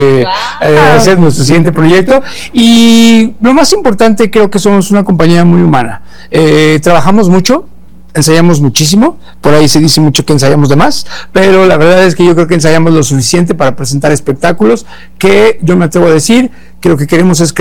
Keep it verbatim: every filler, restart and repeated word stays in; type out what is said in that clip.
eh, eh, hacer nuestro siguiente proyecto. Y lo más importante, creo que somos una compañía muy humana. Eh, trabajamos mucho, ensayamos muchísimo, por ahí se dice mucho que ensayamos de más, pero la verdad es que yo creo que ensayamos lo suficiente para presentar espectáculos que yo me atrevo a decir, que lo que queremos es crear